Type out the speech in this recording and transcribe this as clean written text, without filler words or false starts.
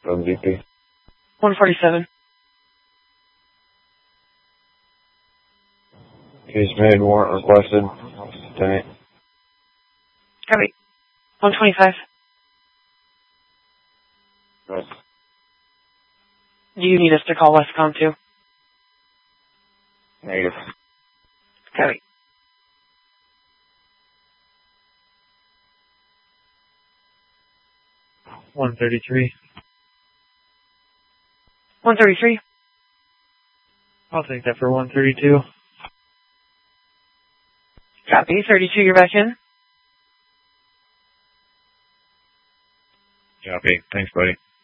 VP. 147. Case made, warrant requested. Lieutenant. Copy. 125. Right. Do you need us to call Westcom too? Negative. Copy. One 33. 133. I'll take that for 132. Copy. 32, you're back in. Copy. Thanks, buddy.